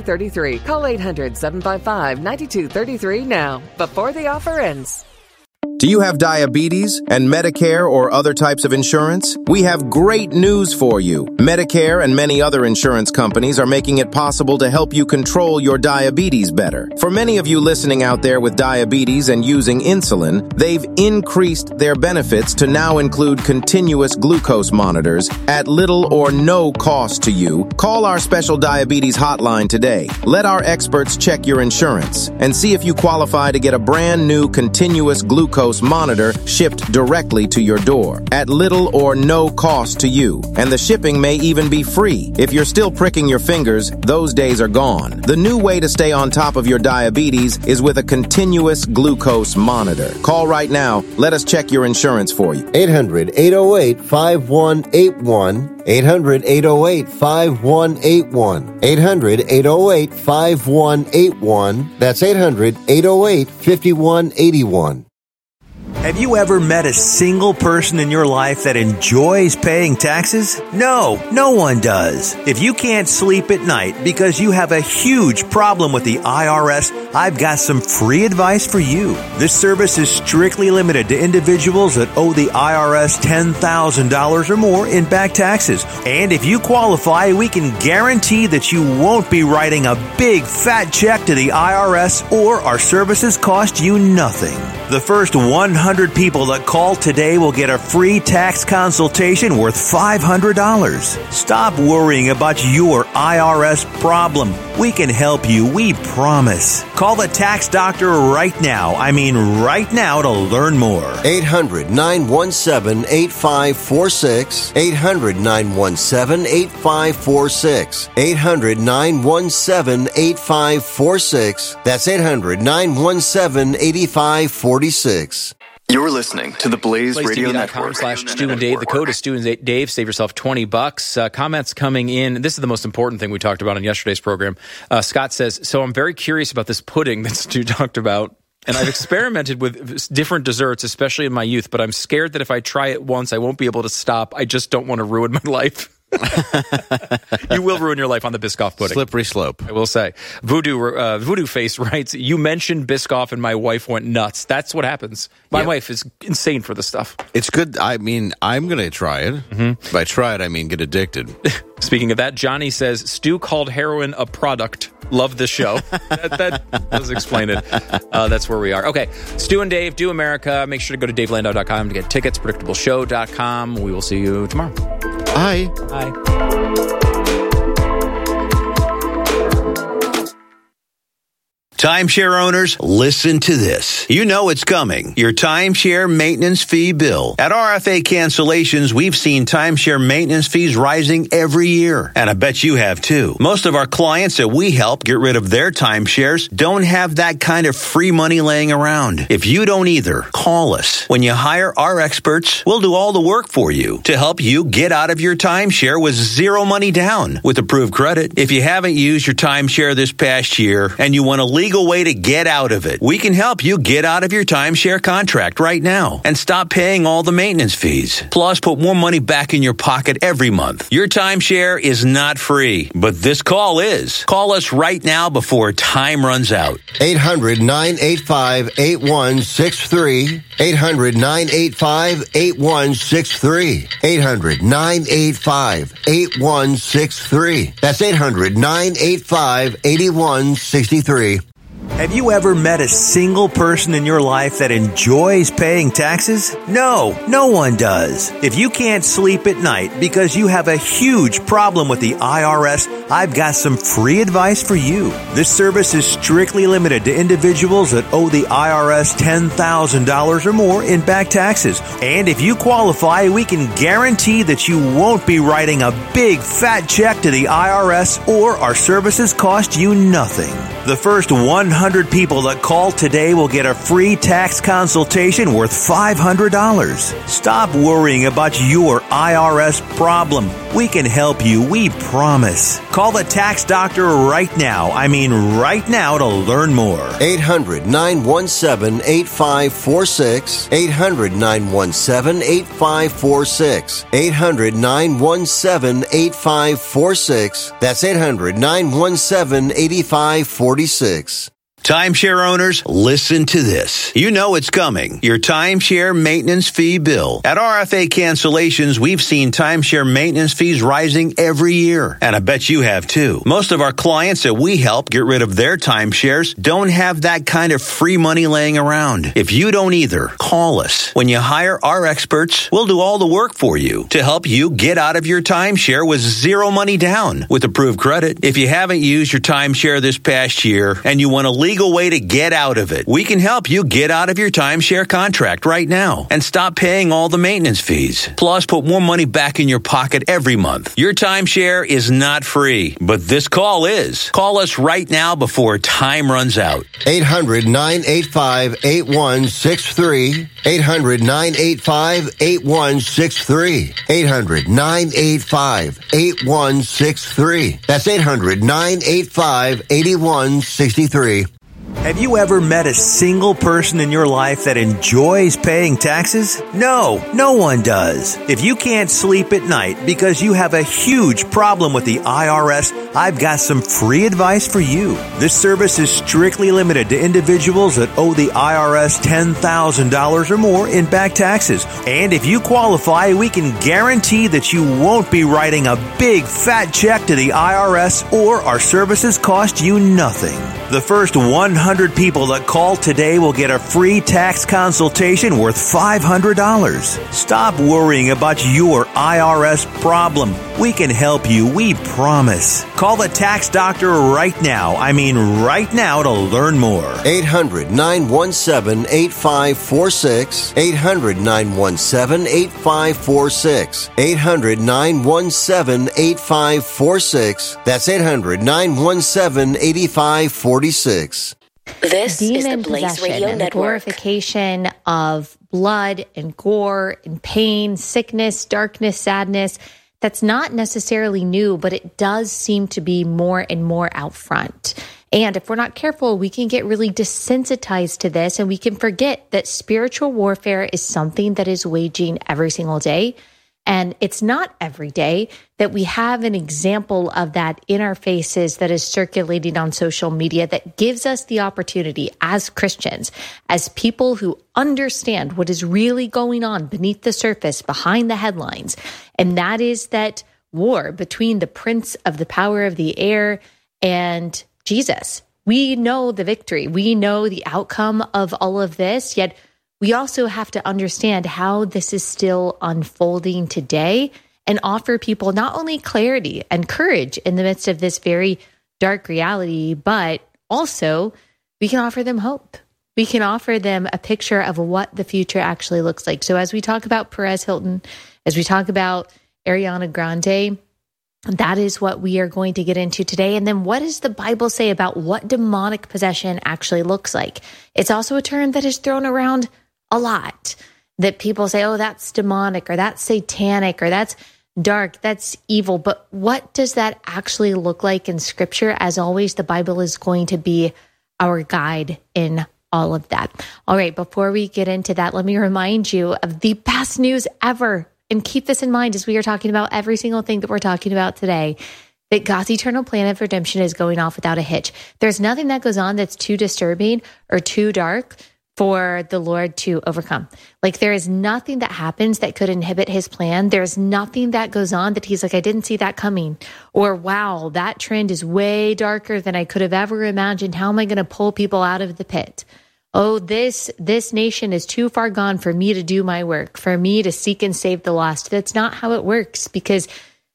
800-755-9233. Call 800-755-9233 now, before the offer ends. Do you have diabetes and Medicare or other types of insurance? We have great news for you. Medicare and many other insurance companies are making it possible to help you control your diabetes better. For many of you listening out there with diabetes and using insulin, they've increased their benefits to now include continuous glucose monitors at little or no cost to you. Call our special diabetes hotline today. Let our experts check your insurance and see if you qualify to get a brand new continuous glucose monitor shipped directly to your door at little or no cost to you. And the shipping may even be free. If you're still pricking your fingers, those days are gone. The new way to stay on top of your diabetes is with a continuous glucose monitor. Call right now. Let us check your insurance for you. 800-808-5181. 800-808-5181. 800-808-5181. That's 800-808-5181. Have you ever met a single person in your life that enjoys paying taxes? No, no one does. If you can't sleep at night because you have a huge problem with the IRS, I've got some free advice for you. This service is strictly limited to individuals that owe the IRS $10,000 or more in back taxes. And if you qualify, we can guarantee that you won't be writing a big fat check to the IRS, or our services cost you nothing. The first 100 people that call today will get a free tax consultation worth $500. Stop worrying about your IRS problem. We can help you, we promise. Call the tax doctor right now. I mean right now, to learn more. 800-917-8546. 800-917-8546. 800-917-8546. That's 800-917-8546. You're listening to the Blaze Radio Network. /Stu and Dave. The code is Stu and Dave. Save yourself $20. Comments coming in. This is the most important thing we talked about on yesterday's program. Scott says, so I'm very curious about this pudding that Stu talked about. And I've experimented with different desserts, especially in my youth, but I'm scared that if I try it once, I won't be able to stop. I just don't want to ruin my life. You will ruin your life on the Biscoff pudding. Slippery slope, I will say. Voodoo Face writes, you mentioned Biscoff and my wife went nuts. That's what happens. My wife is insane for this stuff. It's good. I mean, I'm going to try it. Mm-hmm. By try it, I mean get addicted. Speaking of that, Johnny says, Stu called heroin a product. Love the show. that does explain it. That's where we are. Okay, Stu and Dave, Do America. Make sure to go to DaveLandau.com to get tickets, PredictableShow.com. We will see you tomorrow. Bye. Bye. Timeshare owners, listen to this. You know it's coming. Your timeshare maintenance fee bill. At RFA Cancellations, we've seen timeshare maintenance fees rising every year. And I bet you have too. Most of our clients that we help get rid of their timeshares don't have that kind of free money laying around. If you don't either, call us. When you hire our experts, we'll do all the work for you to help you get out of your timeshare with zero money down with approved credit. If you haven't used your timeshare this past year and you want a legal way to get out of it, we can help you get out of your timeshare contract right now and stop paying all the maintenance fees. Plus, put more money back in your pocket every month. Your timeshare is not free, but this call is. Call us right now before time runs out. 800-985-8163. 800-985-8163. 800-985-8163. That's 800-985-8163. Have you ever met a single person in your life that enjoys paying taxes? No, no one does. If you can't sleep at night because you have a huge problem with the IRS, I've got some free advice for you. This service is strictly limited to individuals that owe the IRS $10,000 or more in back taxes. And if you qualify, we can guarantee that you won't be writing a big fat check to the IRS, or our services cost you nothing. The first 100 people that call today will get a free tax consultation worth $500. Stop worrying about your IRS problem. We can help you, we promise. Call the tax doctor right now. I mean right now, to learn more. 800-917-8546. 800-917-8546. 800-917-8546. That's 800-917-8546. Timeshare owners, listen to this. You know it's coming. Your timeshare maintenance fee bill. At RFA Cancellations, we've seen timeshare maintenance fees rising every year. And I bet you have too. Most of our clients that we help get rid of their timeshares don't have that kind of free money laying around. If you don't either, call us. When you hire our experts, we'll do all the work for you to help you get out of your timeshare with zero money down with approved credit. If you haven't used your timeshare this past year and you want a legal way to get out of it, we can help you get out of your timeshare contract right now and stop paying all the maintenance fees. Plus, put more money back in your pocket every month. Your timeshare is not free, but this call is. Call us right now before time runs out. 800-985-8163. 800-985-8163. 800-985-8163. That's 800-985-8163. Have you ever met a single person in your life that enjoys paying taxes? No, no one does. If you can't sleep at night because you have a huge problem with the IRS, I've got some free advice for you. This service is strictly limited to individuals that owe the IRS $10,000 or more in back taxes. And if you qualify, we can guarantee that you won't be writing a big fat check to the IRS, or our services cost you nothing. The first 100 people that call today will get a free tax consultation worth $500. Stop worrying about your IRS problem. We can help you, we promise. Call the tax doctor right now. I mean right now, to learn more. 800-917-8546. 800-917-8546. 800-917-8546. That's 800-917-8546. This is the Blaze possession Radio and the Network. glorification of blood and gore and pain, sickness, darkness, sadness. That's not necessarily new, but it does seem to be more and more out front. And if we're not careful, we can get really desensitized to this, and we can forget that spiritual warfare is something that is waging every single day. And it's not every day that we have an example of that in our faces that is circulating on social media that gives us the opportunity as Christians, as people who understand what is really going on beneath the surface, behind the headlines. And that is that war between the prince of the power of the air and Jesus. We know the victory. We know the outcome of all of this, yet we also have to understand how this is still unfolding today and offer people not only clarity and courage in the midst of this very dark reality, but also we can offer them hope. We can offer them a picture of what the future actually looks like. So as we talk about Perez Hilton, as we talk about Ariana Grande, that is what we are going to get into today. And then what does the Bible say about what demonic possession actually looks like? It's also a term that is thrown around a lot, that people say, oh, that's demonic, or that's satanic, or that's dark, that's evil. But what does that actually look like in Scripture? As always, the Bible is going to be our guide in all of that. All right, before we get into that, let me remind you of the best news ever. And keep this in mind as we are talking about every single thing that we're talking about today, that God's eternal plan of redemption is going off without a hitch. There's nothing that goes on that's too disturbing or too dark for the Lord to overcome. Like, there is nothing that happens that could inhibit his plan. There's nothing that goes on that he's like, I didn't see that coming. Or, wow, that trend is way darker than I could have ever imagined. How am I going to pull people out of the pit? Oh, this nation is too far gone for me to do my work, for me to seek and save the lost. That's not how it works, because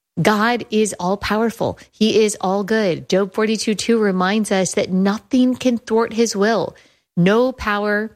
God is all powerful. He is all good. Job 42:2 reminds us that nothing can thwart his will. No power,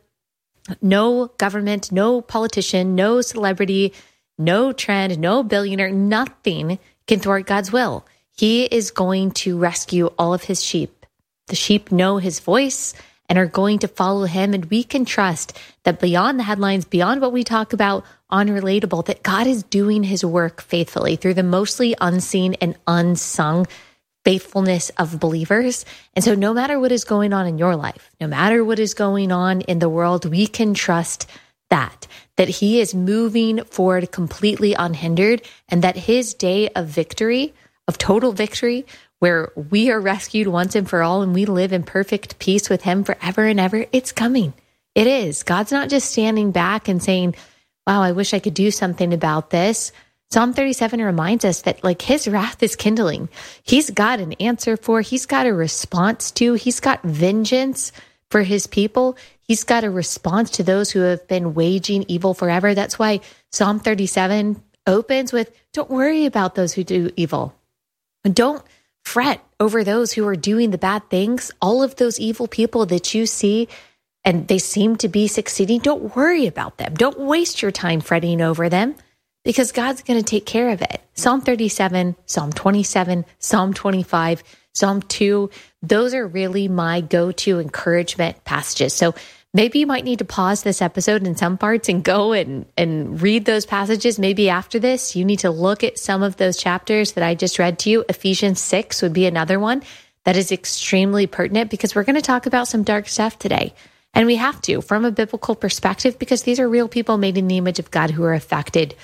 no government, no politician, no celebrity, no trend, no billionaire, nothing can thwart God's will. He is going to rescue all of his sheep. The sheep know his voice and are going to follow him. And we can trust that beyond the headlines, beyond what we talk about on Relatable, that God is doing his work faithfully through the mostly unseen and unsung faithfulness of believers. And so no matter what is going on in your life, no matter what is going on in the world, we can trust that he is moving forward completely unhindered, and that his day of victory, of total victory, where we are rescued once and for all and we live in perfect peace with him forever and ever. It's coming. It is. God's not just standing back and saying, wow, I wish I could do something about this. Psalm 37 reminds us that like his wrath is kindling. He's got an answer for, he's got a response to, he's got vengeance for his people. He's got a response to those who have been waging evil forever. That's why Psalm 37 opens with, don't worry about those who do evil. Don't fret over those who are doing the bad things. All of those evil people that you see and they seem to be succeeding, don't worry about them. Don't waste your time fretting over them because God's going to take care of it. Psalm 37, Psalm 27, Psalm 25, Psalm 2, those are really my go-to encouragement passages. So maybe you might need to pause this episode in some parts and go and read those passages. Maybe after this, you need to look at some of those chapters that I just read to you. Ephesians 6 would be another one that is extremely pertinent because we're going to talk about some dark stuff today. And we have to, from a biblical perspective, because these are real people made in the image of God who are affected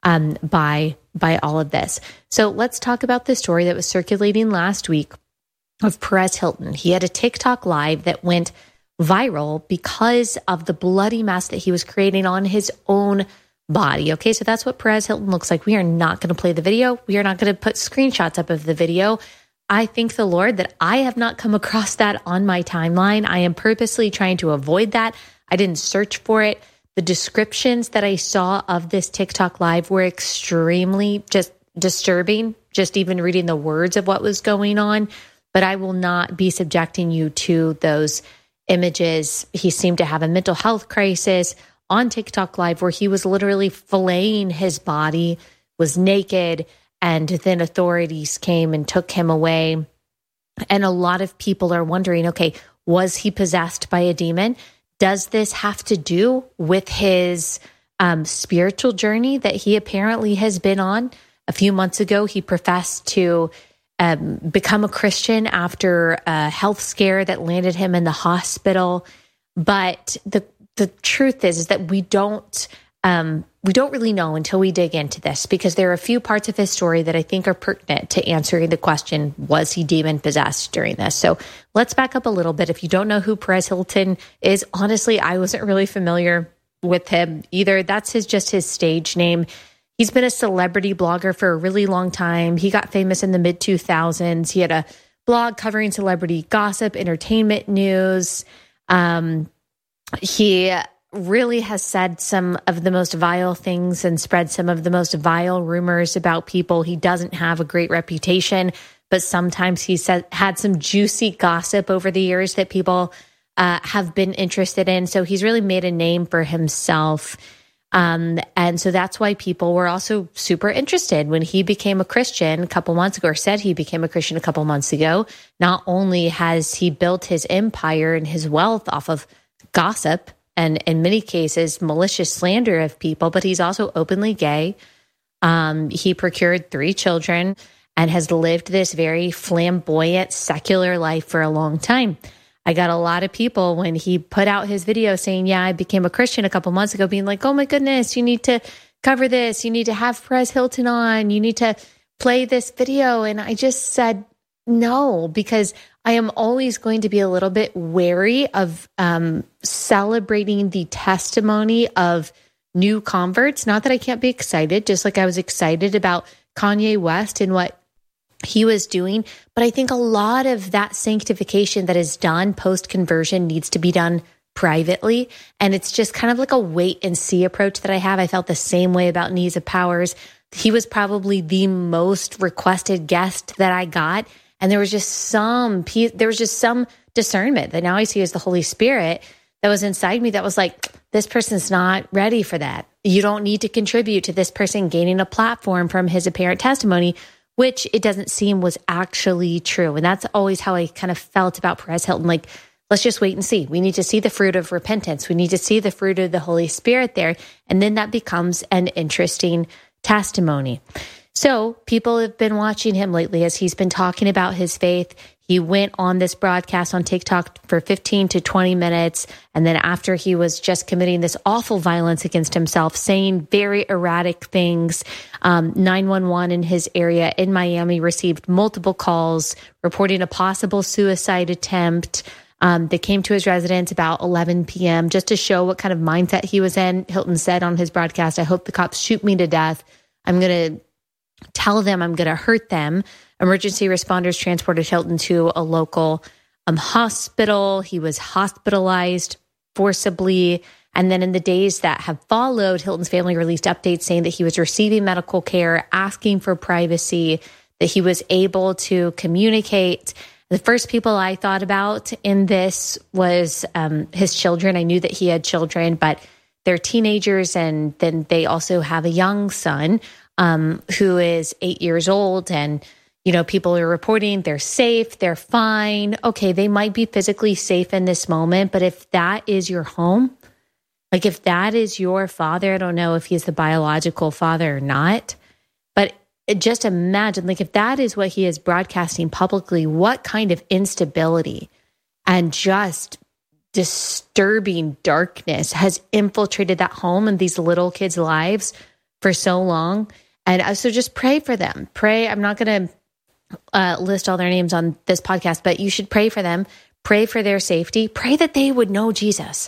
by all of this. So let's talk about the story that was circulating last week of Perez Hilton. He had a TikTok live that went viral because of the bloody mess that he was creating on his own body. Okay, so that's what Perez Hilton looks like. We are not going to play the video. We are not going to put screenshots up of the video. I thank the Lord that I have not come across that on my timeline. I am purposely trying to avoid that. I didn't search for it. The descriptions that I saw of this TikTok live were extremely just disturbing, just even reading the words of what was going on. But I will not be subjecting you to those images. He seemed to have a mental health crisis on TikTok live where he was literally filleting his body, was naked, and then authorities came and took him away. And a lot of people are wondering, okay, was he possessed by a demon? Does this have to do with his spiritual journey that he apparently has been on? A few months ago, he professed to become a Christian after a health scare that landed him in the hospital. But the truth is that we don't really know until we dig into this, because there are a few parts of his story that I think are pertinent to answering the question, was he demon possessed during this? So let's back up a little bit. If you don't know who Perez Hilton is, honestly, I wasn't really familiar with him either. That's just his stage name. He's been a celebrity blogger for a really long time. He got famous in the mid-2000s. He had a blog covering celebrity gossip, entertainment news. He really has said some of the most vile things and spread some of the most vile rumors about people. He doesn't have a great reputation, but sometimes he's had some juicy gossip over the years that people have been interested in. So he's really made a name for himself. And so that's why people were also super interested when he became a Christian a couple months ago, or said he became a Christian a couple months ago. Not only has he built his empire and his wealth off of gossip, and in many cases, malicious slander of people, but he's also openly gay. He procured 3 children and has lived this very flamboyant, secular life for a long time. I got a lot of people when he put out his video saying, yeah, I became a Christian a couple months ago, being like, oh my goodness, you need to cover this. You need to have Perez Hilton on. You need to play this video. And I just said no, because I am always going to be a little bit wary of celebrating the testimony of new converts. Not that I can't be excited, just like I was excited about Kanye West and what he was doing. But I think a lot of that sanctification that is done post-conversion needs to be done privately. And it's just kind of like a wait and see approach that I have. I felt the same way about Knees of Powers. He was probably the most requested guest that I got. And there was just some discernment that now I see as the Holy Spirit that was inside me that was like, this person's not ready for that. You don't need to contribute to this person gaining a platform from his apparent testimony, which it doesn't seem was actually true. And that's always how I kind of felt about Perez Hilton. Like, let's just wait and see. We need to see the fruit of repentance. We need to see the fruit of the Holy Spirit there. And then that becomes an interesting testimony. So people have been watching him lately as he's been talking about his faith. He went on this broadcast on TikTok for 15 to 20 minutes. And then after he was just committing this awful violence against himself, saying very erratic things, 911 in his area in Miami received multiple calls reporting a possible suicide attempt. They came to his residence about 11 p.m. just to show what kind of mindset he was in. Hilton said on his broadcast, "I hope the cops shoot me to death. I'm going to tell them I'm going to hurt them." Emergency responders transported Hilton to a local hospital. He was hospitalized forcibly. And then in the days that have followed, Hilton's family released updates saying that he was receiving medical care, asking for privacy, that he was able to communicate. The first people I thought about in this was his children. I knew that he had children, but they're teenagers. And then they also have a young son who is 8 years old. And, you know, people are reporting they're safe, they're fine. Okay, they might be physically safe in this moment, but if that is your home, like if that is your father, I don't know if he's the biological father or not, but just imagine, like if that is what he is broadcasting publicly, what kind of instability and just disturbing darkness has infiltrated that home and these little kids' lives for so long. And so just pray for them. Pray. I'm not going to list all their names on this podcast, but you should pray for them. Pray for their safety. Pray that they would know Jesus.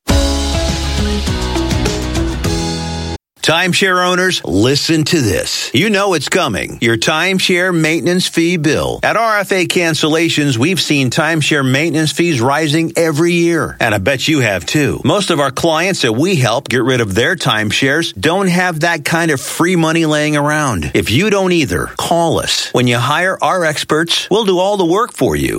Timeshare owners, listen to this. You know it's coming. Your timeshare maintenance fee bill. At RFA Cancellations, we've seen timeshare maintenance fees rising every year. And I bet you have too. Most of our clients that we help get rid of their timeshares don't have that kind of free money laying around. If you don't either, call us. When you hire our experts, we'll do all the work for you.